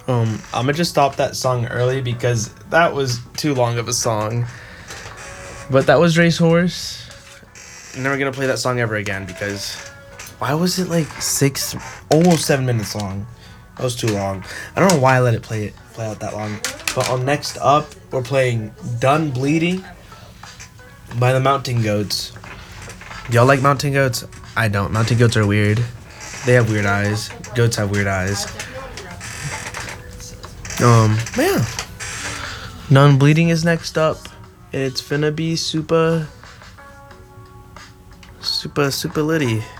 I'm gonna just stop that song early because that was too long of a song. But that was Racehorse. I'm never gonna play that song ever again because why was it like almost 7 minutes long? That was too long. I don't know why I let it play out that long. But on next up, we're playing Done Bleeding by the Mountain Goats. Y'all like Mountain Goats? I don't. Mountain Goats are weird. They have weird eyes. Goats have weird eyes. Yeah. Done Bleeding is next up. And it's finna be super litty.